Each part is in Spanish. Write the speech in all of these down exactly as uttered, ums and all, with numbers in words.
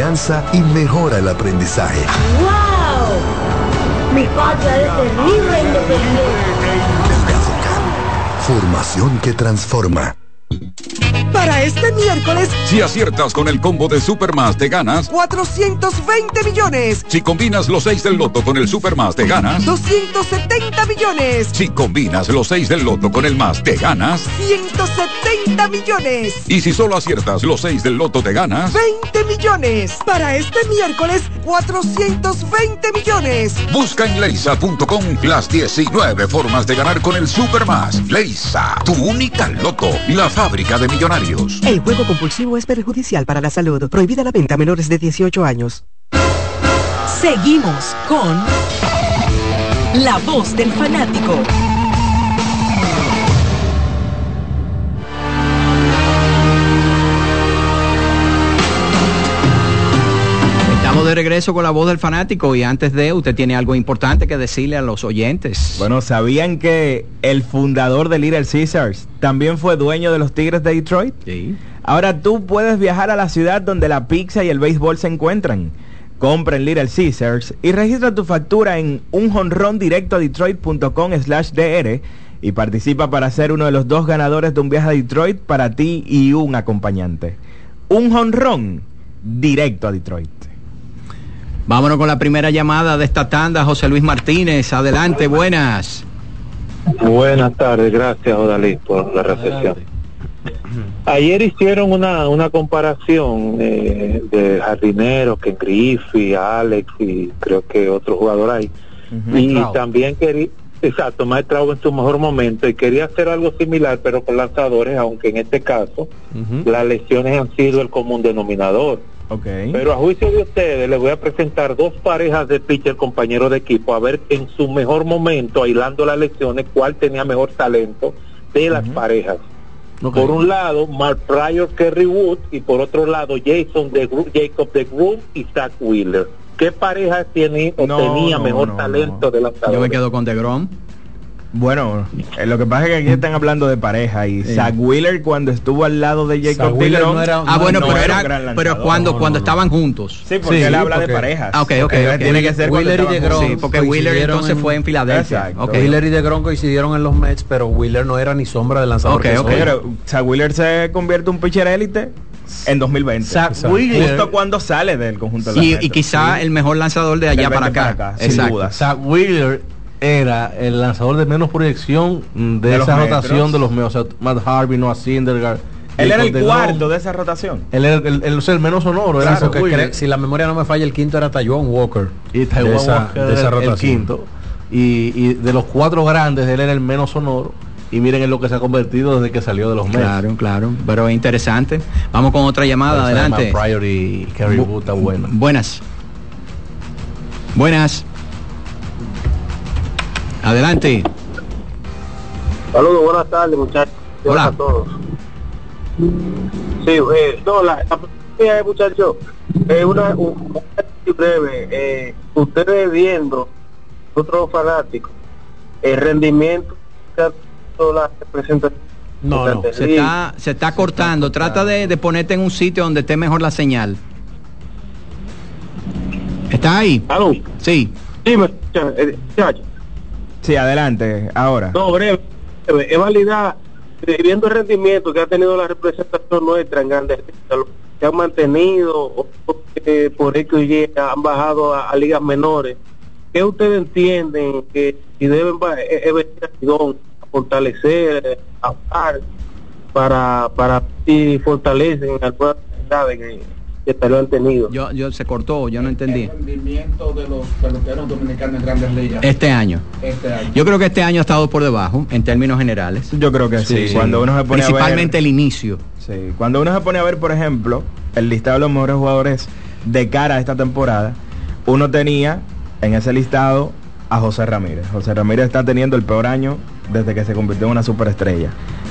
confianza y mejora el aprendizaje. ¡Wow! Mi patria de terrible independencia. Formación que transforma. Para este miércoles, si aciertas con el combo de Supermás te ganas cuatrocientos veinte millones. Si combinas los seis del loto con el Supermás te ganas doscientos setenta millones. Si combinas los seis del loto con el más te ganas ciento setenta millones. Y si solo aciertas los seis del loto te ganas veinte millones. Para este miércoles, cuatrocientos veinte millones. Busca en leisa punto com las diecinueve formas de ganar con el Supermás. Leisa, tu única loto, la fábrica de millonarios. El juego compulsivo es perjudicial para la salud. Prohibida la venta a menores de dieciocho años. Seguimos con La Voz del Fanático. Estamos de regreso con La Voz del Fanático y antes de, usted tiene algo importante que decirle a los oyentes. Bueno, ¿sabían que el fundador de Little Caesars también fue dueño de los Tigres de Detroit? Sí. Ahora tú puedes viajar a la ciudad donde la pizza y el béisbol se encuentran. Compra en Little Caesars y registra tu factura en un jonrón directo a detroit punto com slash d r y participa para ser uno de los dos ganadores de un viaje a Detroit para ti y un acompañante. Un jonrón directo a Detroit. Vámonos con la primera llamada de esta tanda, José Luis Martínez. Adelante, buenas. Buenas tardes, gracias Odalí por la recepción. Ayer hicieron una una comparación eh, de jardineros, que Griffey, Alex y creo que otro jugador hay. Uh-huh. Y Trau. También quería, exacto, Mike Trout en su mejor momento, y quería hacer algo similar pero con lanzadores, aunque en este caso uh-huh. las lesiones han sido el común denominador. Okay. Pero a juicio de ustedes les voy a presentar dos parejas de pitcher compañeros de equipo a ver en su mejor momento, aislando las lesiones, cuál tenía mejor talento de las uh-huh. parejas. Okay. Por un lado Mark Pryor, Kerry Wood, y por otro lado Jason de Jacob deGrom y Zach Wheeler. ¿Qué pareja tiene o no, tenía no, mejor no, talento no. de lanzadores? Yo me quedo con deGrom. Bueno, eh, lo que pasa es que aquí están hablando de pareja y sí. Zach Wheeler cuando estuvo al lado de Jacob deGrom no era, ah no, bueno no pero era, era pero cuando no, cuando no, estaban juntos. Sí, porque sí, él habla porque, de parejas. Ah, okay, okay, okay. Tiene que ser Wheeler y deGrom. Sí, porque Wheeler entonces en, fue en Filadelfia. Okay. Wheeler y deGrom coincidieron en los Mets, pero Wheeler no era ni sombra de lanzador. Okay, okay. Pero Zach Wheeler se convierte en un pitcher élite en dos mil veinte. Zach Wheeler, justo cuando sale del conjunto de la y, y quizá sí. el mejor lanzador de allá para acá. Para acá sin duda. Zach Wheeler era el lanzador de menos proyección de, de esa rotación de los Mets. O sea, Matt Harvey, Noah Syndergaard. Él era el cuarto de esa rotación. Él era el, el, el, el menos sonoro. Claro, era que cre- si la memoria no me falla, el quinto era Taijuan Walker. Y Taijuan Walker de esa el, rotación. El quinto. Y, y de los cuatro grandes, él era el menos sonoro. Y miren en lo que se ha convertido desde que salió de los Mets. Claro, claro. Pero es interesante. Vamos con otra llamada. Pero adelante. Matt Pryor y Kerry Bu- Wood está bueno. Buenas. Buenas. Adelante. Saludos, buenas tardes, muchachos. Hola a todos. Sí, eh, no, la, la primera, muchachos, es eh, una, un, un breve. Eh, ustedes viendo, otros fanáticos, el rendimiento de la representación. No, no, se está, se está cortando. Se está Trata de, de ponerte en un sitio donde esté mejor la señal. ¿Está ahí? ¿Aló? Sí. Sí, muchachos. Sí, adelante, ahora. No, breve, breve. Es válida, viendo el rendimiento que ha tenido la representación nuestra en Grandes Ligas, que han mantenido, eh, por X y han bajado a, a ligas menores. ¿Qué ustedes entienden que si deben a fortalecer, a para para si fortalecen algunas actividades que que tal lo han tenido? Yo, yo se cortó, yo no entendí. El rendimiento de los peloteros dominicanos en Grandes Ligas. Este año. Este año. Yo creo que este año ha estado por debajo, en términos generales. Yo creo que sí. sí. Cuando uno se pone Principalmente a ver, el inicio. Sí. Cuando uno se pone a ver, por ejemplo, el listado de los mejores jugadores de cara a esta temporada, uno tenía en ese listado a José Ramírez. José Ramírez está teniendo el peor año desde que se convirtió en una superestrella.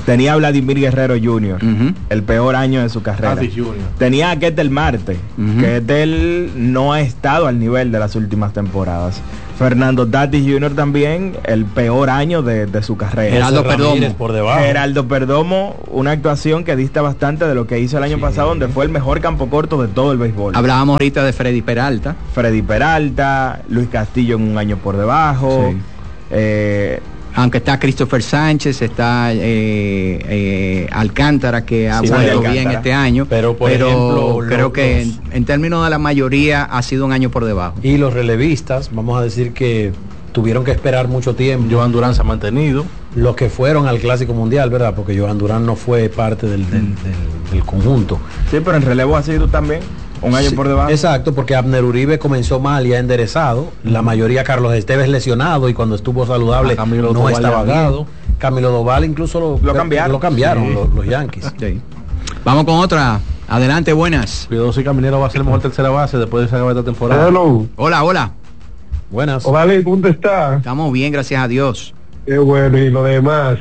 Tenía a Vladimir Guerrero junior, Uh-huh. el peor año de su carrera. Tatis junior Tenía a Ketel Marte, Uh-huh. que Ketel no ha estado al nivel de las últimas temporadas. Fernando Tatis junior también, el peor año de, de su carrera. Geraldo Perdomo. por debajo. Geraldo Perdomo, una actuación que dista bastante de lo que hizo el año Sí. pasado, donde fue el mejor campo corto de todo el béisbol. Hablábamos ahorita de Freddy Peralta. Freddy Peralta, Luis Castillo en un año por debajo. Sí. Eh, Aunque está Christopher Sánchez, está eh, eh, Alcántara, que ha Sí, vuelto Alcántara. bien este año, Pero, por ejemplo, creo los- que en, en términos de la mayoría ha sido un año por debajo. Y los relevistas, vamos a decir que tuvieron que esperar mucho tiempo. Joan Durán se ha mantenido. Los que fueron al Clásico Mundial, ¿verdad? Porque Joan Durán no fue parte del, del, del- del conjunto. sí, pero en relevo ha sido también un año Sí, por debajo. Exacto, porque Abner Uribe comenzó mal y ha enderezado. La mayoría, Carlos Esteves lesionado, y cuando estuvo saludable A Camilo no Doval estaba también. dado. Camilo Doval incluso lo, Lo cambiaron. Lo cambiaron Sí. los, los Yankees. Sí. Vamos con otra. Adelante, buenas. Cuidado si Caminero va a ser el mejor tercera base después de esa esta temporada. Hello. Hola, hola. Buenas. Vale, ¿cómo está? Estamos bien, gracias a Dios. Qué bueno, y lo demás.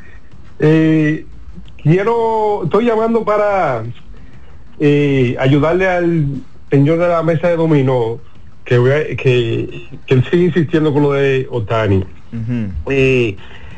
Eh, quiero, estoy llamando para eh, ayudarle al señor de la mesa de dominó, que, voy a- que, que él sigue insistiendo con lo de Otani. Ujú. Eh,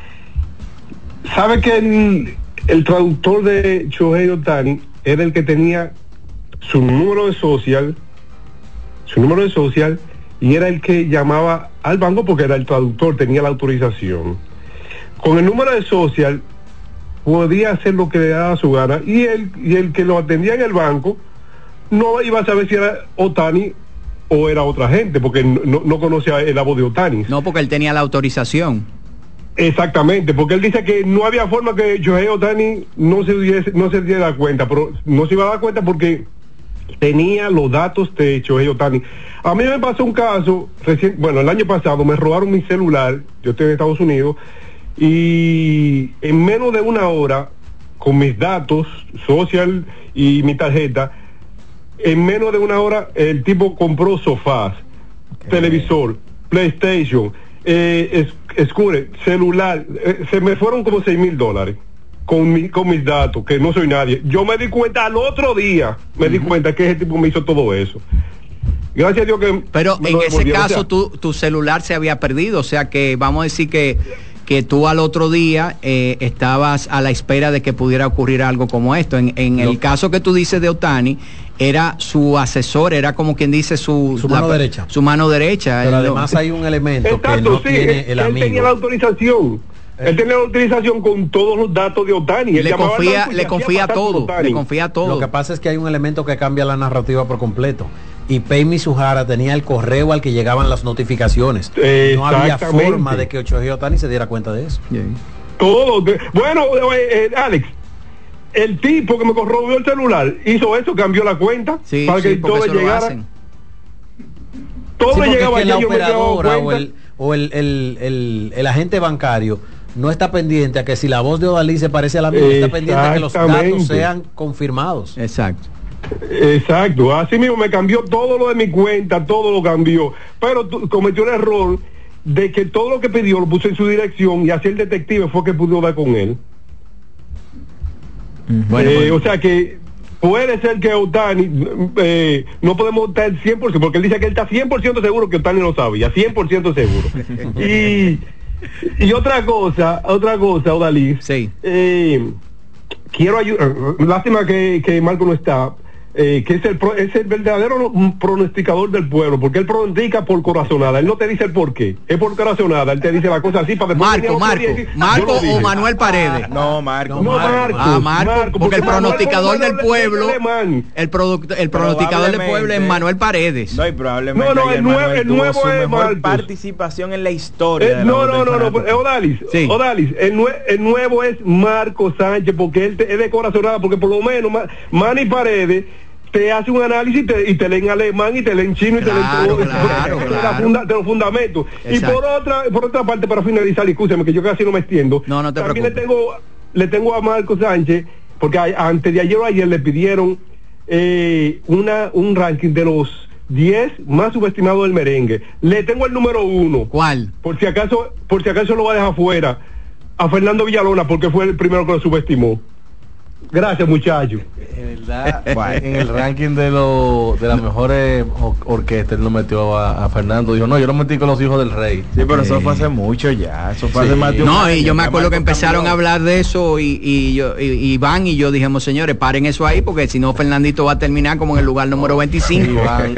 ¿Sabe que el, el traductor de Shohei Otani era el que tenía su número de social, su número de social, y era el que llamaba al banco porque era el traductor, tenía la autorización? Con el número de social podía hacer lo que le daba su gana, y el, y el que lo atendía en el banco no iba a saber si era Otani o era otra gente, porque no, no conocía la voz de Otani. No, porque él tenía la autorización. Exactamente, porque él dice que no había forma que Shohei Otani no se diese, no se diera cuenta, pero no se iba a dar cuenta porque tenía los datos de Shohei Otani. A mí me pasó un caso recién, bueno, el año pasado me robaron mi celular, yo estoy en Estados Unidos, y en menos de una hora, con mis datos social y mi tarjeta, en menos de una hora el tipo compró sofás, okay, televisor, PlayStation, eh, es, scooter, celular, eh, se me fueron como seis mil dólares con, mi, con mis datos, que no soy nadie. Yo me di cuenta al otro día, me uh-huh. di cuenta que ese tipo me hizo todo eso. Gracias a Dios que... Pero en ese caso, o sea, tu, tu celular se había perdido, o sea que vamos a decir que que tú al otro día eh, estabas a la espera de que pudiera ocurrir algo como esto. En, en el caso que tú dices de Otani, era su asesor, era como quien dice su, su mano la, derecha. Su mano derecha. Pero además lo, hay un elemento exacto, que no sí, tiene él, el él amigo. Tenía la autorización. Eh. Él tenía la autorización con todos los datos de Otani. Le confía, le confía todo, le confía todo. Lo que pasa es que hay un elemento que cambia la narrativa por completo. Y Pei Suhara tenía el correo al que llegaban las notificaciones. No había forma de que Shohei Otani se diera cuenta de eso. Yeah. Todo. De, bueno, eh, Alex, el tipo que me corrobió el celular hizo eso, cambió la cuenta sí, para sí, que todo llegara. Todo sí, llegaba es que la operadora o, el, o el, el, el, el agente bancario no está pendiente a que si la voz de Odalí se parece a la mía, está pendiente a que los datos sean confirmados. Exacto. Exacto, así mismo me cambió todo lo de mi cuenta, todo lo cambió, pero tu, cometió el error de que todo lo que pidió lo puso en su dirección y así el detective fue que pudo dar con él. Uh-huh. Bueno, eh, bueno. O sea que puede ser que Otani, eh, no podemos estar cien por ciento, porque él dice que él está cien por ciento seguro que Otani lo sabía, cien por ciento seguro. y, y otra cosa, otra cosa, Odalí, sí. eh, quiero ayudar, lástima que, que Marco no está, Eh, que es el, pro, es el verdadero pronosticador del pueblo, porque él pronostica por corazonada, él no te dice el por qué, es por corazonada, él te dice la cosa así para después Marco, Marco, decir, Marco o Manuel Paredes. No, Marco, no, Marco, ah, Marco, Marco porque el pronosticador Manuel, del pueblo, el, producto, el pronosticador del pueblo es Manuel Paredes. No, y probablemente no, no, el nuevo, el nuevo su es mejor Marcos. participación en la historia. Eh, de no, la no, no, no, eh, Odalis, sí. Odalis, el, nue el nuevo es Marco Sánchez, porque él te, es de corazonada, porque por lo menos Manny Paredes te hace un análisis y te, y te lee en alemán y te lee en chino y claro, te lee claro, todo, claro. Funda, de los fundamentos. Exacto. Y por otra por otra parte, para finalizar, escúchame que yo casi no me extiendo. No, no te también preocupes. le tengo le tengo a Marco Sánchez, porque a, antes de ayer o ayer le pidieron eh, una un ranking de los diez más subestimados del merengue. Le tengo el número uno. ¿Cuál? Por si acaso por si acaso lo va a dejar fuera. a Fernando Villalona porque fue el primero que lo subestimó. Gracias, muchachos. En verdad, en el ranking de los de las mejores or orquestas, él no metió a, a Fernando. Dijo, no, yo lo metí con los hijos del rey. Sí, pero sí. Eso fue hace mucho ya. Eso fue sí. hace más de un No, año, y yo me acuerdo que empezaron cambió. a hablar de eso y, y yo, y, y Iván y yo dijimos, señores, paren eso ahí porque si no Fernandito va a terminar como en el lugar número veinticinco. Iván,